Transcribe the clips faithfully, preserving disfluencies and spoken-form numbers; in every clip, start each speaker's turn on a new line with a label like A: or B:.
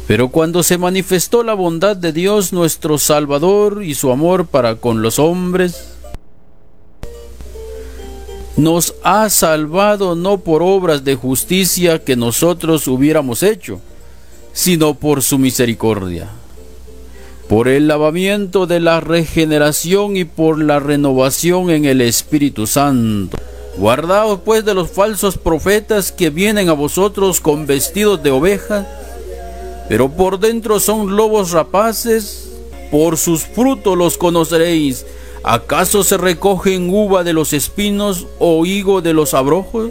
A: Pero cuando se manifestó la bondad de Dios nuestro Salvador y su amor para con los hombres, nos ha salvado no por obras de justicia que nosotros hubiéramos hecho, sino por su misericordia, por el lavamiento de la regeneración y por la renovación en el Espíritu Santo. Guardaos pues de los falsos profetas que vienen a vosotros con vestidos de ovejas, pero por dentro son lobos rapaces. Por sus frutos los conoceréis. ¿Acaso se recogen uva de los espinos o higo de los abrojos?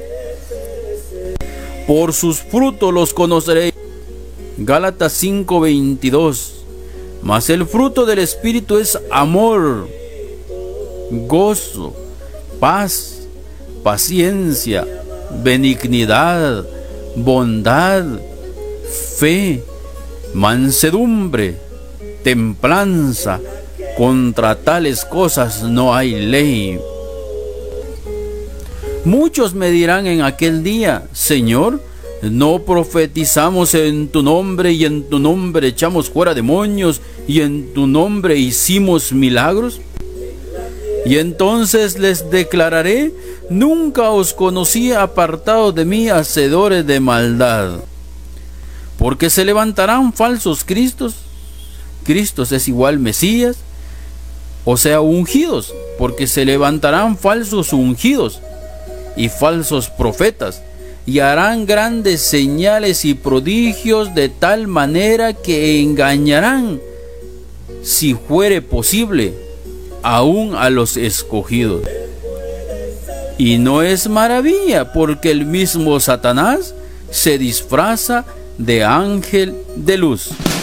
A: Por sus frutos los conoceréis. Gálatas cinco veintidós. Mas el fruto del Espíritu es amor, gozo, paz, paciencia, benignidad, bondad, fe, mansedumbre, templanza. Contra tales cosas no hay ley. Muchos me dirán en aquel día: Señor, ¿no profetizamos en tu nombre, y en tu nombre echamos fuera demonios, y en tu nombre hicimos milagros? Y entonces les declararé: nunca os conocí, apartados de mí, hacedores de maldad. Porque se levantarán falsos cristos. Cristos es igual Mesías, o sea, ungidos, porque se levantarán falsos ungidos y falsos profetas, y harán grandes señales y prodigios, de tal manera que engañarán, si fuere posible, aún a los escogidos. Y no es maravilla, porque el mismo Satanás se disfraza de ángel de luz.